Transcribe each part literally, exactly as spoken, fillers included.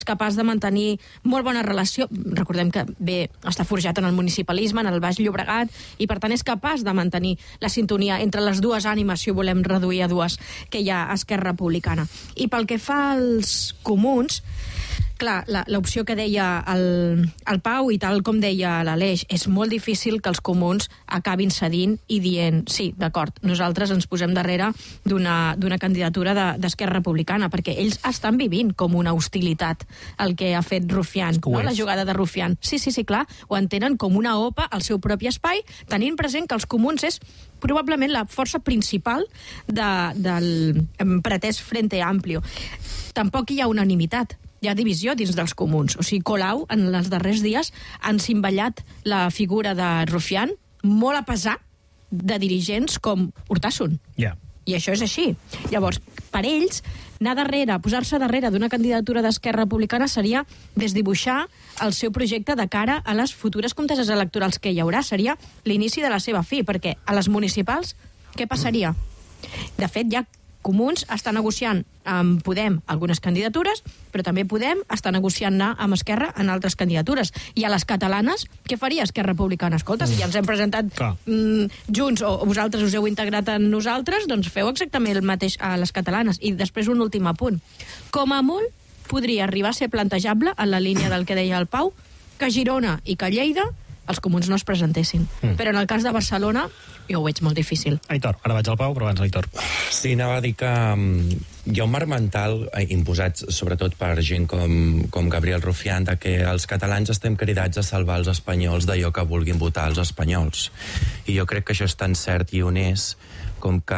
capaç de mantenir molt bona relació. Recordem que bé, està forjat en el municipalisme, en el Baix Llobregat, i per tant és capaç de mantenir la sintonia entre les dues ànimes, si ho volem reduir a dues, que hi ha a Esquerra Republicana. I pel que fa als comuns, clar, l'opció que deia el, el Pau i tal com deia l'Aleix, és molt difícil que els comuns acabin cedint i dient, sí, d'acord, nosaltres ens posem darrere d'una candidatura d'Esquerra Republicana, perquè ells estan vivint com una hostilitat el que ha fet Rufián, no? La jugada de Rufián. Sí, sí, sí, clar, ho entenen com una opa al seu propi espai, tenint present que els comuns és probablement la força principal de, del pretès Frente Amplio. Tampoc hi ha unanimitat. Hi ha divisió dins dels comuns. O sigui, Colau, en els darrers dies, han cimballat la figura de Rufián molt a pesar de dirigents com Urtasun. Yeah. I això és així. Llavors, per ells, anar darrere, posar-se darrere d'una candidatura d'Esquerra Republicana seria desdibuixar el seu projecte de cara a les futures conteses electorals que hi haurà. Seria l'inici de la seva fi, perquè a les municipals, què passaria? De fet, ja Comuns està negociant amb Podem algunes candidatures, però també Podem està negociant-ne amb Esquerra en altres candidatures. I a les catalanes, què faria Esquerra Republicana? Escolta, si ja ens hem presentat mm, junts o, o vosaltres us heu integrat en nosaltres, doncs feu exactament el mateix a les catalanes. I després un últim apunt. Com a molt podria arribar a ser plantejable, en la línia del que deia el Pau, que Girona i que Lleida els comuns no es presentessin. Mm. Però en el cas de Barcelona jo ho veig molt difícil. Aitor, ara vaig al Pau, però abans l'Aitor. Sí, anava a dir que um, hi ha un marc mental eh, imposat sobretot per gent com, com Gabriel Rufián, de que els catalans estem cridats a salvar els espanyols d'allò que vulguin votar els espanyols. I jo crec que això és tan cert i honest com que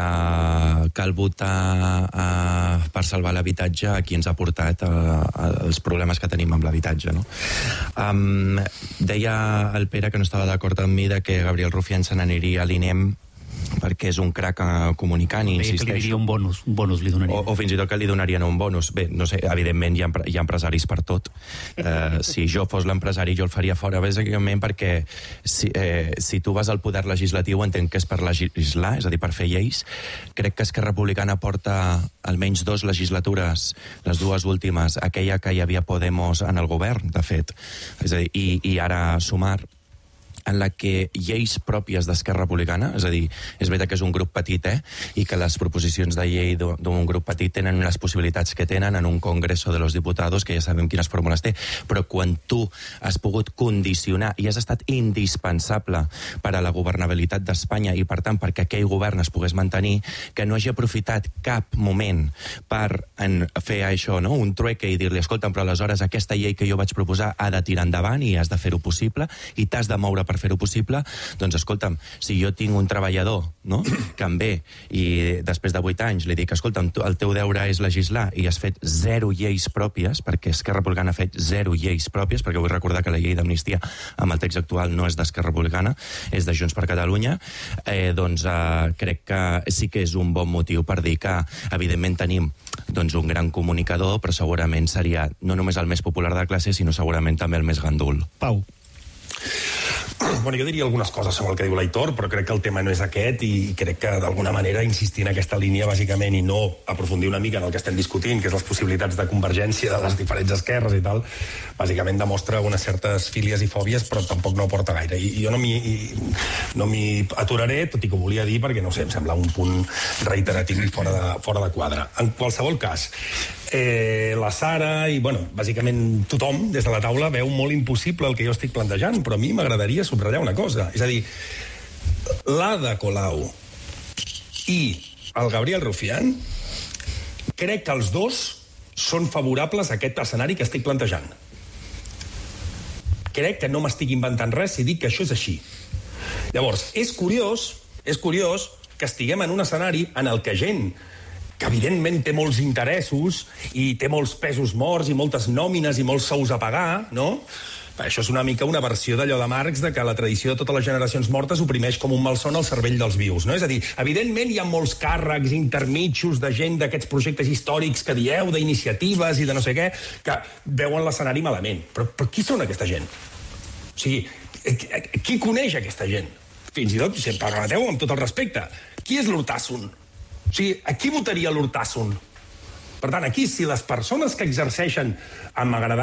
cal votar uh, per salvar l'habitatge a qui ens ha portat uh, els problemes que tenim amb l'habitatge, no? Um, deia el Pere que no estava d'acord amb mi de que Gabriel Rufián se n'aniria a l'INEM perquè és un crac comunicant i insisteixo. Que li diria un bonus, un bonus li donaria. O, o fins i tot que li donarien un bonus. Bé, no sé, evidentment hi ha, hi ha empresaris per tot. Eh, si jo fos l'empresari jo el faria fora, bàsicament perquè si, eh, si tu vas al poder legislatiu entenc que és per legislar, és a dir, per fer lleis. Crec que Esquerra Republicana porta almenys dues legislatures, les dues últimes, aquella que hi havia Podemos en el govern, de fet. És a dir, i, i ara Sumar, en la que lleis pròpies d'Esquerra Republicana, és a dir, és veritat que és un grup petit, eh, i que les proposicions de llei d'un grup petit tenen les possibilitats que tenen en un Congreso de los Diputados, que ja sabem quines fórmules té, però quan tu has pogut condicionar i has estat indispensable per a la governabilitat d'Espanya i, per tant, perquè aquell govern es pogués mantenir, que no hagi aprofitat cap moment per en fer això, no?, un trueque i dir-li, escolta, però aleshores aquesta llei que jo vaig proposar ha de tirar endavant i has de fer-ho possible i t'has de moure per per fer-ho possible, doncs escolta'm, si jo tinc un treballador, no?, que em ve i després de vuit anys li dic, escolta'm, el teu deure és legislar i has fet zero lleis pròpies, perquè Esquerra Republicana ha fet zero lleis pròpies, perquè vull recordar que la llei d'amnistia amb el text actual no és d'Esquerra Republicana, és de Junts per Catalunya, eh, doncs eh, crec que sí que és un bon motiu per dir que, evidentment, tenim doncs, un gran comunicador, però segurament seria no només el més popular de la classe, sinó segurament també el més gandul. Pau. Bueno, jo diria algunes coses sobre el que diu l'Aitor, però crec que el tema no és aquest i crec que d'alguna manera insistir en aquesta línia bàsicament i no aprofundir una mica en el que estem discutint, que és les possibilitats de convergència de les diferents esquerres i tal, bàsicament demostra unes certes fílies i fòbies, però tampoc no aporta gaire. I, i jo no m'hi no m'hi aturaré, tot i que ho volia dir perquè, no sé, em sembla un punt reiteratiu i fora de, fora de quadre. En qualsevol cas, eh, la Sara i, bueno, bàsicament tothom des de la taula veu molt impossible el que jo estic plantejant, però a mi m'agradaria subratllar una cosa, és a dir, l'Ada Colau i el Gabriel Rufián, crec que els dos són favorables a aquest escenari que estic plantejant. Crec que no m'estic inventant res si dic que això és així. Llavors, és curiós, és curiós que estiguem en un escenari en el que gent que evidentment té molts interessos i té molts pesos morts i moltes nòmines i molts sous a pagar, no? Això és una mica una versió d'allò de Marx de que la tradició de totes les generacions mortes oprimeix com un malson al cervell dels vius, no? És a dir, evidentment hi ha molts càrrecs intermitjos de gent d'aquests projectes històrics que dieu, d'iniciatives i de no sé què, que veuen l'escenari malament. Però, però qui són aquesta gent? O sigui, qui coneix aquesta gent? Fins i tot, si em permeteu, amb tot el respecte, qui és l'Urtasun? O sigui, a qui votaria l'Urtasun? Per tant, aquí, si les persones que exerceixen, m'agrada